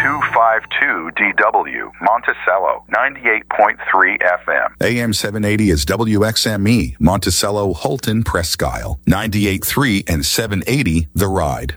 252DW, Monticello, 98.3 FM. AM 780 is WXME, Monticello, Holton, Presque Isle, 98.3 and 780 The Ride.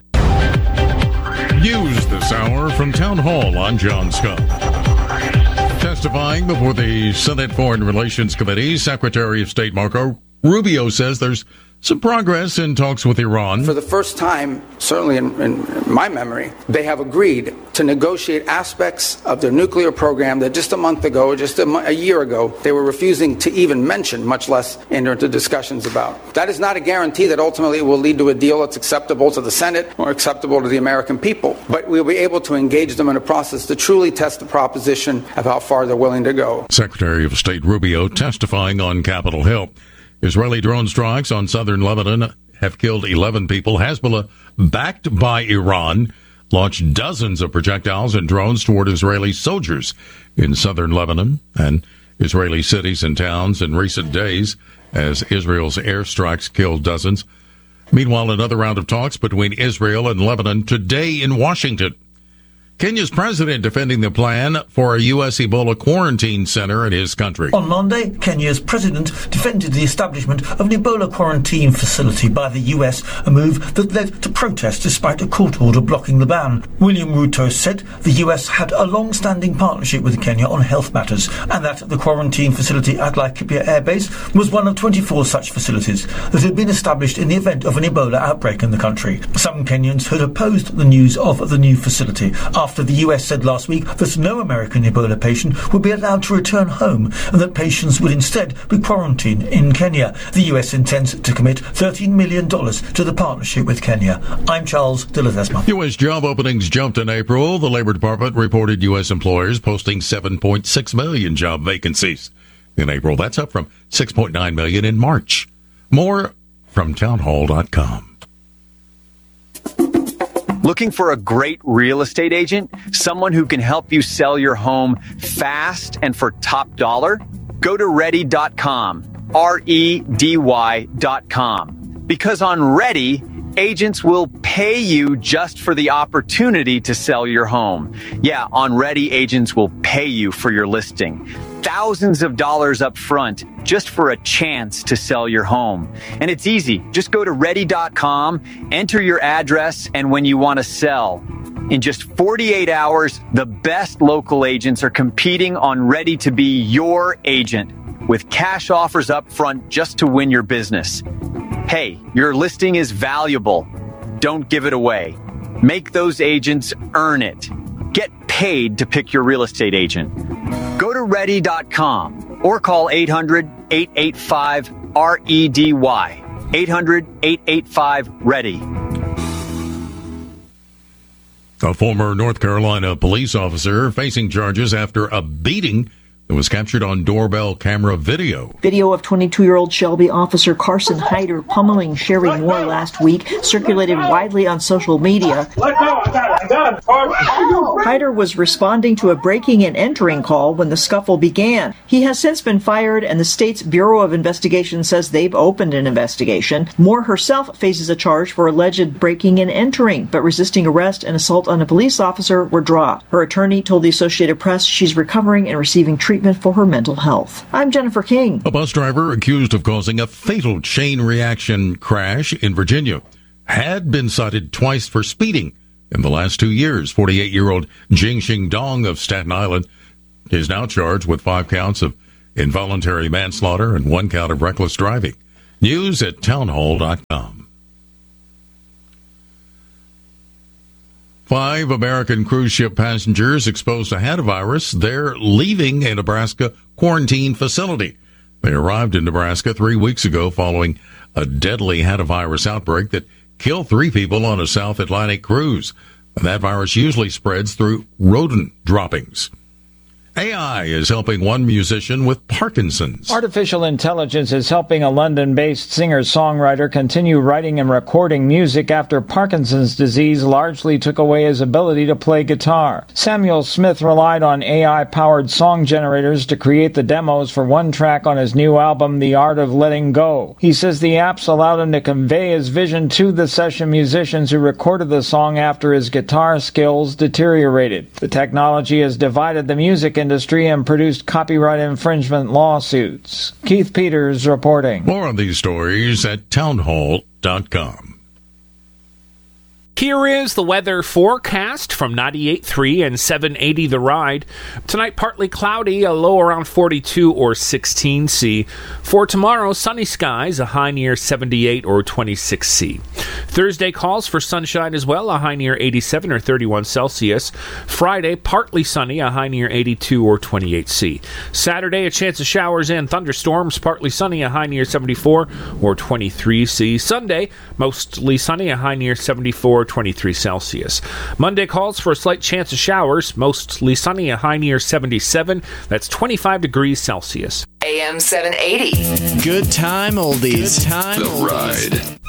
News this hour from Town Hall. I'm John Scott. Testifying before the Senate Foreign Relations Committee, Secretary of State Marco Rubio says there's some progress in talks with Iran. For the first time, certainly in my memory, they have agreed to negotiate aspects of their nuclear program that just a month ago, just a year ago, they were refusing to even mention, much less enter into discussions about. That is not a guarantee that ultimately it will lead to a deal that's acceptable to the Senate or acceptable to the American people. But we'll be able to engage them in a process to truly test the proposition of how far they're willing to go. Secretary of State Rubio testifying on Capitol Hill. Israeli drone strikes on southern Lebanon have killed 11 people. Hezbollah, backed by Iran, launched dozens of projectiles and drones toward Israeli soldiers in southern Lebanon and Israeli cities and towns in recent days as Israel's airstrikes killed dozens. Meanwhile, another round of talks between Israel and Lebanon today in Washington. Kenya's president defending the plan for a U.S. Ebola quarantine center in his country. On Monday, Kenya's president defended the establishment of an Ebola quarantine facility by the U.S., a move that led to protests despite a court order blocking the ban. William Ruto said the U.S. had a long-standing partnership with Kenya on health matters and that the quarantine facility at Laikipia Air Base was one of 24 such facilities that had been established in the event of an Ebola outbreak in the country. Some Kenyans had opposed the news of the new facility after the US said last week that no American Ebola patient would be allowed to return home and that patients would instead be quarantined in Kenya. The US intends to commit $13 million to the partnership with Kenya. I'm Charles de Ledesma. U.S. job openings jumped in April. The Labor Department reported U.S. employers posting 7.6 million job vacancies in April. That's up from 6.9 million in March. More from townhall.com. Looking for a great real estate agent? Someone who can help you sell your home fast and for top dollar? Go to ready.com, REDY.com. Because on Ready, agents will pay you just for the opportunity to sell your home. Yeah, on Ready, agents will pay you for your listing. Thousands of dollars up front just for a chance to sell your home. And it's easy. Just go to ready.com, enter your address, and when you want to sell. In just 48 hours, the best local agents are competing on Ready to be your agent with cash offers up front just to win your business. Hey, your listing is valuable. Don't give it away. Make those agents earn it. Get paid to pick your real estate agent. Go to ready.com or call 800-885-REDY. 800-885-READY. A former North Carolina police officer facing charges after a beating that was captured on doorbell camera video. Video of 22-year-old Shelby officer Carson Hyder pummeling Sherry Moore last week circulated widely on social media. Hyder was responding to a breaking and entering call when the scuffle began. He has since been fired, and the state's Bureau of Investigation says they've opened an investigation. Moore herself faces a charge for alleged breaking and entering, but resisting arrest and assault on a police officer were dropped. Her attorney told the Associated Press she's recovering and receiving treatment for her mental health. I'm Jennifer King. A bus driver accused of causing a fatal chain reaction crash in Virginia had been cited twice for speeding in the last 2 years. 48-year-old Jingxing Dong of Staten Island is now charged with 5 counts of involuntary manslaughter and 1 count of reckless driving. News at townhall.com. 5 American cruise ship passengers exposed to hantavirus. They're leaving a Nebraska quarantine facility. They arrived in Nebraska 3 weeks ago following a deadly hantavirus outbreak that killed 3 people on a South Atlantic cruise. And that virus usually spreads through rodent droppings. AI is helping one musician with Parkinson's. Artificial intelligence is helping a London-based singer-songwriter continue writing and recording music after Parkinson's disease largely took away his ability to play guitar. Samuel Smith relied on AI-powered song generators to create the demos for one track on his new album, The Art of Letting Go. He says the apps allowed him to convey his vision to the session musicians who recorded the song after his guitar skills deteriorated. The technology has divided the music industry and produced copyright infringement lawsuits. Keith Peters reporting. More on these stories at townhall.com. Here is the weather forecast from 98.3 and 780 The Ride. Tonight, partly cloudy, a low around 42 or 16 C. For tomorrow, sunny skies, a high near 78 or 26 C. Thursday calls for sunshine as well, a high near 87 or 31 Celsius. Friday, partly sunny, a high near 82 or 28 C. Saturday, a chance of showers and thunderstorms, partly sunny, a high near 74 or 23 C. Sunday, mostly sunny, a high near 74 23 Celsius. Monday calls for a slight chance of showers, mostly sunny, a high near 77. That's 25 degrees Celsius. AM 780. Good time oldies. Good time The oldies. Ride.